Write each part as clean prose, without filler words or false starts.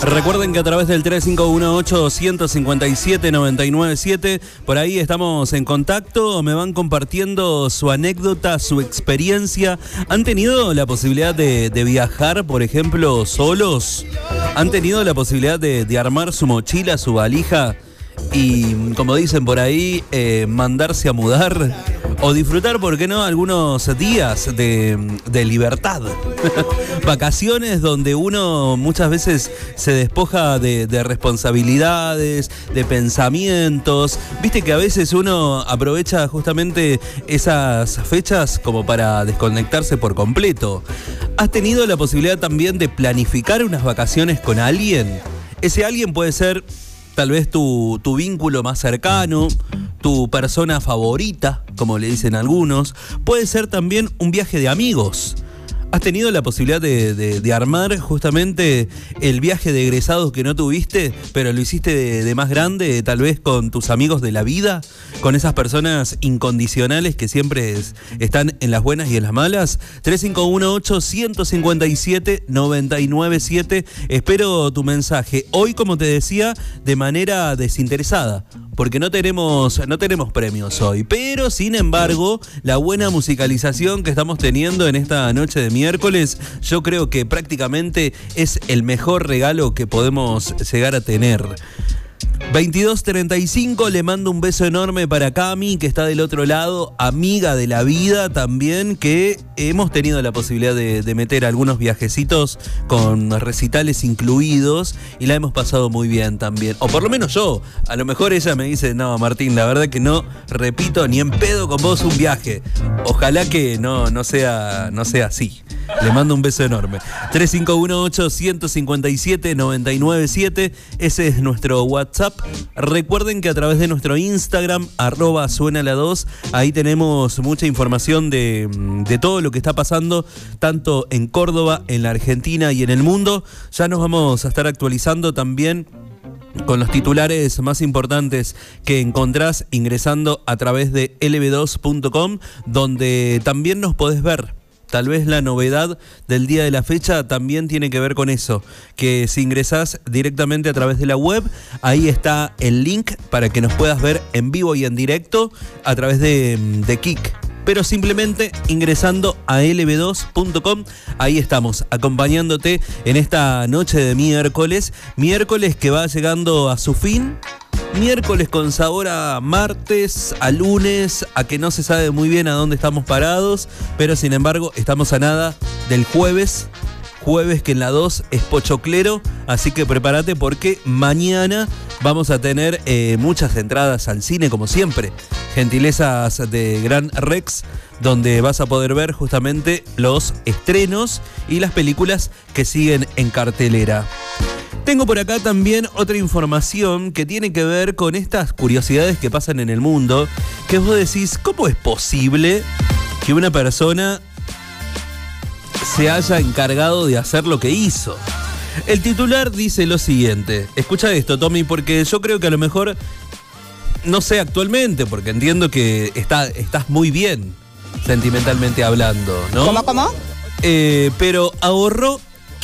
Recuerden que a través del 3518-157-997, por ahí estamos en contacto, me van compartiendo su anécdota, su experiencia. ¿Han tenido la posibilidad de viajar, por ejemplo, solos? ¿Han tenido la posibilidad de armar su mochila, su valija y, como dicen por ahí, mandarse a mudar? O disfrutar, ¿por qué no?, algunos días de libertad. Vacaciones donde uno muchas veces se despoja de responsabilidades, de pensamientos. Viste que a veces uno aprovecha justamente esas fechas como para desconectarse por completo. ¿Has tenido la posibilidad también de planificar unas vacaciones con alguien? Ese alguien puede ser tal vez tu vínculo más cercano, tu persona favorita, como le dicen algunos. Puede ser también un viaje de amigos. ¿Has tenido la posibilidad de armar justamente el viaje de egresados que no tuviste, pero lo hiciste de más grande, tal vez con tus amigos de la vida, con esas personas incondicionales que siempre están en las buenas y en las malas? 3518-157-997. Espero tu mensaje. Hoy, como te decía, de manera desinteresada, porque no tenemos premios hoy, pero sin embargo, la buena musicalización que estamos teniendo en esta noche de miércoles, yo creo que prácticamente es el mejor regalo que podemos llegar a tener. 22:35, le mando un beso enorme para Cami, que está del otro lado, amiga de la vida también, que hemos tenido la posibilidad de meter algunos viajecitos con recitales incluidos y la hemos pasado muy bien también. O por lo menos yo. A lo mejor ella me dice, no, Martín, la verdad que no repito ni en pedo con vos un viaje. Ojalá que no sea así. Le mando un beso enorme. 3518-157-997. Ese es nuestro WhatsApp. Recuerden que a través de nuestro Instagram, @suenala2, ahí tenemos mucha información de todo lo que está pasando, tanto en Córdoba, en la Argentina y en el mundo. Ya nos vamos a estar actualizando también con los titulares más importantes que encontrás ingresando a través de lb2.com, donde también nos podés ver. Tal vez la novedad del día de la fecha también tiene que ver con eso, que si ingresás directamente a través de la web, ahí está el link para que nos puedas ver en vivo y en directo a través de Kik. Pero simplemente ingresando a lb2.com, ahí estamos, acompañándote en esta noche de miércoles que va llegando a su fin. Miércoles con sabor a martes, a lunes, a que no se sabe muy bien a dónde estamos parados, pero sin embargo estamos a nada del jueves que en la 2 es pochoclero, así que prepárate porque mañana vamos a tener muchas entradas al cine, como siempre, gentilezas de Gran Rex, donde vas a poder ver justamente los estrenos y las películas que siguen en cartelera. Tengo por acá también otra información que tiene que ver con estas curiosidades que pasan en el mundo, que vos decís, ¿cómo es posible que una persona se haya encargado de hacer lo que hizo? El titular dice lo siguiente. Escucha esto, Tommy, porque yo creo que a lo mejor, no sé actualmente, porque entiendo que estás muy bien sentimentalmente hablando, ¿no? ¿Cómo? Pero ahorró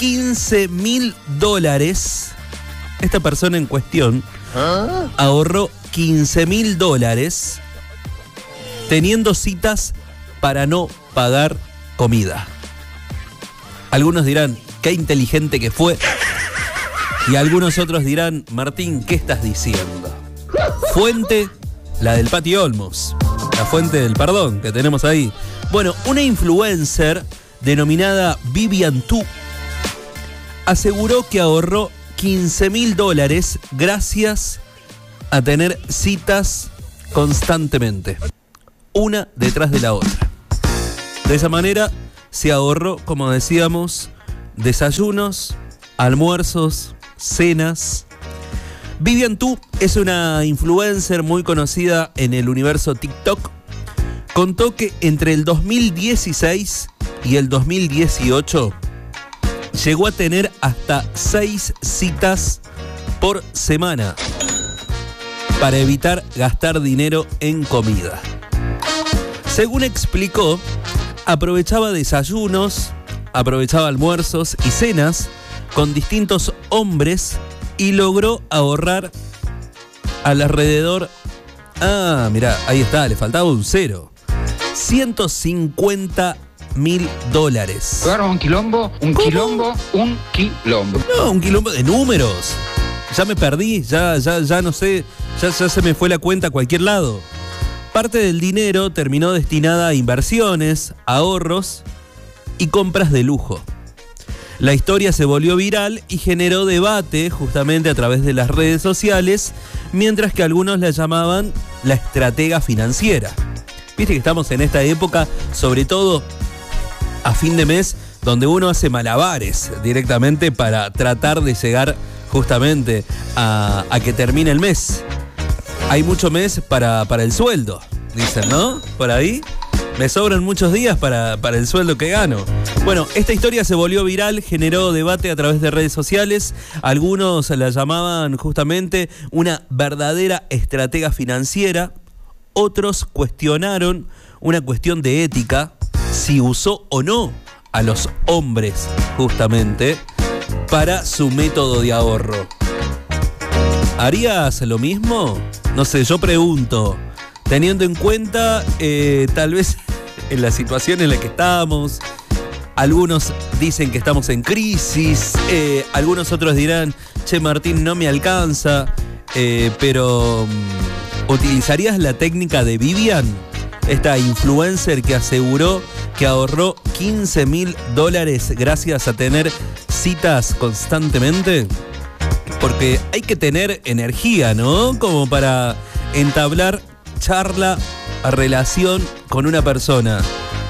$15,000. Esta persona en cuestión ahorró $15,000 teniendo citas para no pagar comida. Algunos dirán, qué inteligente que fue. Y algunos otros dirán, Martín, ¿qué estás diciendo? Fuente, la del Pati Olmos. La fuente del perdón que tenemos ahí. Bueno, una influencer denominada Vivian Tu aseguró que ahorró $15,000 gracias a tener citas constantemente, una detrás de la otra. De esa manera se ahorró, como decíamos, desayunos, almuerzos, cenas. Vivian Tu es una influencer muy conocida en el universo TikTok. Contó que entre el 2016 y el 2018 llegó a tener hasta 6 citas por semana para evitar gastar dinero en comida. Según explicó, aprovechaba desayunos, aprovechaba almuerzos y cenas con distintos hombres y logró ahorrar alrededor... Ah, mirá, ahí está, le faltaba un cero. $150.000. Agarra un quilombo, un ¿Cómo? quilombo, un quilombo. No, un quilombo de números. Ya me perdí, ya no sé, ya se me fue la cuenta a cualquier lado. Parte del dinero terminó destinada a inversiones, ahorros y compras de lujo. La historia se volvió viral y generó debate justamente a través de las redes sociales, mientras que algunos la llamaban la estratega financiera. Viste que estamos en esta época, sobre todo a fin de mes, donde uno hace malabares directamente para tratar de llegar justamente a que termine el mes. Hay mucho mes para el sueldo, dicen, ¿no? Por ahí. Me sobran muchos días para el sueldo que gano. Bueno, esta historia se volvió viral, generó debate a través de redes sociales. Algunos la llamaban justamente una verdadera estratega financiera. Otros cuestionaron una cuestión de ética, si usó o no a los hombres justamente para su método de ahorro. ¿Harías lo mismo? No sé, yo pregunto, teniendo en cuenta tal vez en la situación en la que estamos. Algunos dicen que estamos en crisis, algunos otros dirán, che, Martín, no me alcanza, pero ¿utilizarías la técnica de Vivian? Esta influencer que aseguró que ahorró $15.000 gracias a tener citas constantemente. Porque hay que tener energía, ¿no? Como para entablar charla, relación con una persona.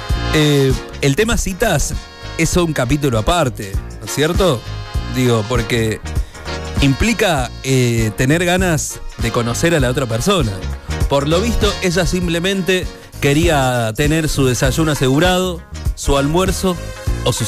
El tema citas es un capítulo aparte, ¿no es cierto? Digo, porque implica tener ganas de conocer a la otra persona. Por lo visto, ella simplemente quería tener su desayuno asegurado, su almuerzo o su